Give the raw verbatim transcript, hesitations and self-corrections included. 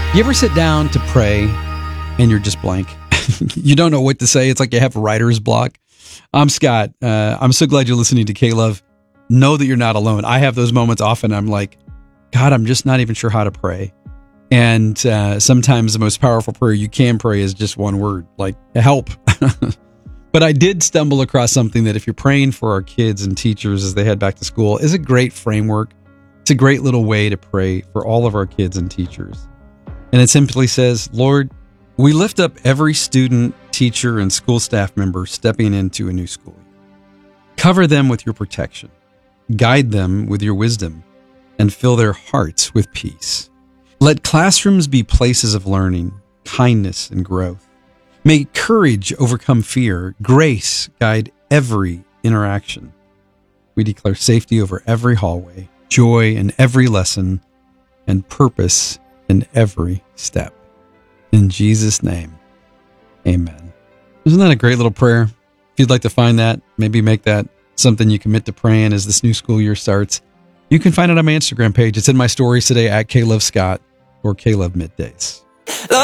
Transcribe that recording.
You ever sit down to pray and you're just blank? You don't know what to say. It's like you have writer's block. I'm Scott. Uh, I'm so glad you're listening to K-Love. Know that you're not alone. I have those moments often. I'm like, God, I'm just not even sure how to pray. And uh, sometimes the most powerful prayer you can pray is just one word, like help. But I did stumble across something that if you're praying for our kids and teachers as they head back to school is a great framework. It's a great little way to pray for all of our kids and teachers. And it simply says, Lord, we lift up every student, teacher, and school staff member stepping into a new school year. Cover them with your protection. Guide them with your wisdom and fill their hearts with peace. Let classrooms be places of learning, kindness, and growth. May courage overcome fear, grace guide every interaction. We declare safety over every hallway, joy in every lesson, and purpose in every step. In Jesus' name, amen. Isn't that a great little prayer? If you'd like to find that, maybe make that something you commit to praying as this new school year starts, you can find it on my Instagram page. It's in my stories today at K-Love Scott or K-Love Middays.